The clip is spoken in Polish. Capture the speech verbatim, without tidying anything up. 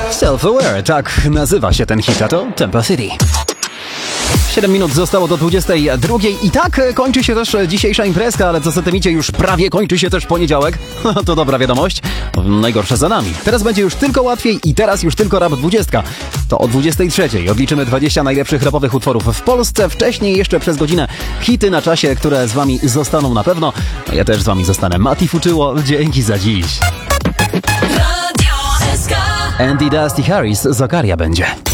Self-Aware, tak nazywa się ten hit, a to Tempo City. siedem minut zostało do dwudziestej drugiej i tak kończy się też dzisiejsza imprezka, ale co za tym idzie, już prawie kończy się też poniedziałek. To dobra wiadomość, najgorsze za nami. Teraz będzie już tylko łatwiej i teraz już tylko Rap dwadzieścia. To o dwudziestej trzeciej odliczymy dwadzieścia najlepszych rapowych utworów w Polsce. Wcześniej jeszcze przez godzinę hity na czasie, które z wami zostaną na pewno. Ja też z wami zostanę. Mati Fuczyło, dzięki za dziś. Andy Dusty Harris, Zakaria będzie.